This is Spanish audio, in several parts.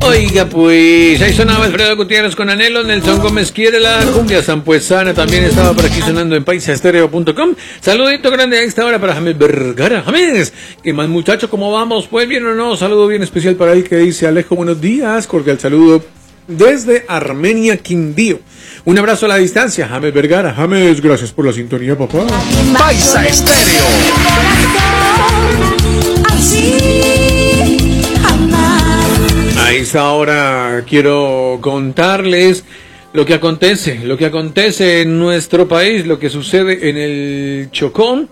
Oiga, pues, ahí sonaba Alfredo Gutiérrez con Anhelo, Nelson Gómez quiere la cumbia zampuesana, también estaba por aquí sonando en paisaestereo.com. Saludito grande a esta hora para James Vergara. James, ¿qué más, muchacho? ¿Cómo vamos? Pues bien o no, saludo bien especial para él que dice: Alejo, buenos días, cordial saludo desde Armenia, Quindío. Un abrazo a la distancia, James Vergara. James, gracias por la sintonía, papá. Paisa Estéreo. A esta hora quiero contarles lo que acontece en nuestro país, lo que sucede en el Chocó,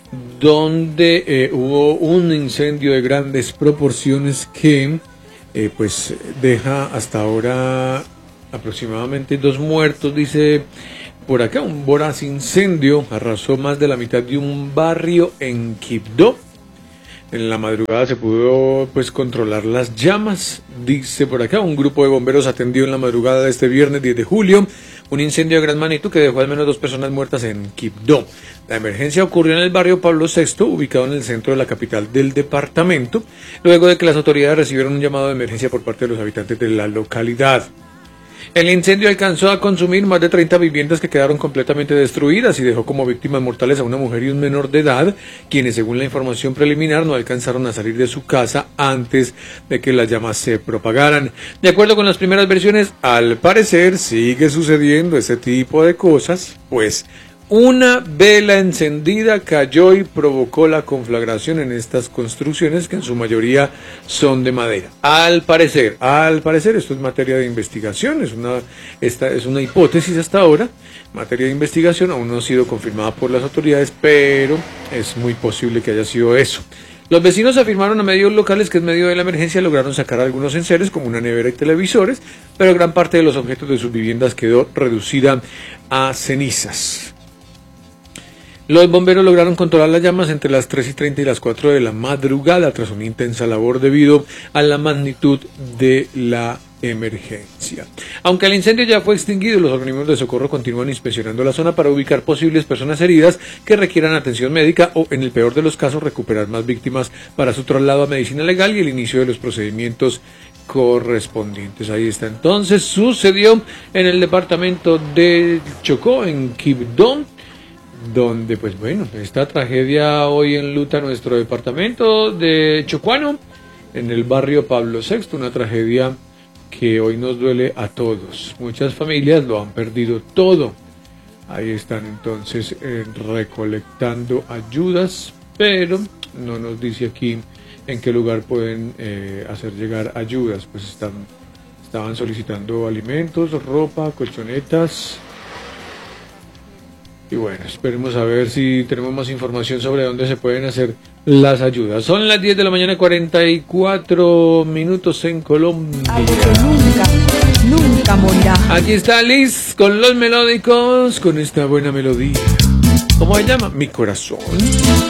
donde hubo un incendio de grandes proporciones que pues deja hasta ahora aproximadamente 2 muertos, dice por acá. Un voraz incendio arrasó más de la mitad de un barrio en Quibdó. En la madrugada se pudo pues controlar las llamas, dice por acá. Un grupo de bomberos atendió en la madrugada de este viernes 10 de julio un incendio de gran magnitud que dejó al menos 2 personas muertas en Quibdó. La emergencia ocurrió en el barrio Pablo VI, ubicado en el centro de la capital del departamento, luego de que las autoridades recibieron un llamado de emergencia por parte de los habitantes de la localidad. El incendio alcanzó a consumir más de 30 viviendas que quedaron completamente destruidas y dejó como víctimas mortales a una mujer y un menor de edad, quienes, según la información preliminar, no alcanzaron a salir de su casa antes de que las llamas se propagaran. De acuerdo con las primeras versiones, al parecer sigue sucediendo ese tipo de cosas, pues una vela encendida cayó y provocó la conflagración en estas construcciones, que en su mayoría son de madera. Al parecer, esto es materia de investigación, esta es una hipótesis hasta ahora, materia de investigación, aún no ha sido confirmada por las autoridades, pero es muy posible que haya sido eso. Los vecinos afirmaron a medios locales que en medio de la emergencia lograron sacar algunos enseres como una nevera y televisores, pero gran parte de los objetos de sus viviendas quedó reducida a cenizas. Los bomberos lograron controlar las llamas entre las 3:30 y las 4 de la madrugada tras una intensa labor debido a la magnitud de la emergencia. Aunque el incendio ya fue extinguido, los organismos de socorro continúan inspeccionando la zona para ubicar posibles personas heridas que requieran atención médica o, en el peor de los casos, recuperar más víctimas para su traslado a medicina legal y el inicio de los procedimientos correspondientes. Ahí está. Entonces, sucedió en el departamento de Chocó, en Quibdó, donde, pues bueno, esta tragedia hoy enluta nuestro departamento de Chocuano, en el barrio Pablo VI, una tragedia que hoy nos duele a todos. Muchas familias lo han perdido todo. Ahí están entonces recolectando ayudas, pero no nos dice aquí en qué lugar pueden hacer llegar ayudas. Pues estaban solicitando alimentos, ropa, colchonetas. Y bueno, esperemos a ver si tenemos más información sobre dónde se pueden hacer las ayudas. Son las 10 de la mañana, 44 minutos en Colombia. Algo que nunca morirá. Aquí está Liz con los melódicos, con esta buena melodía. ¿Cómo se llama? Mi corazón.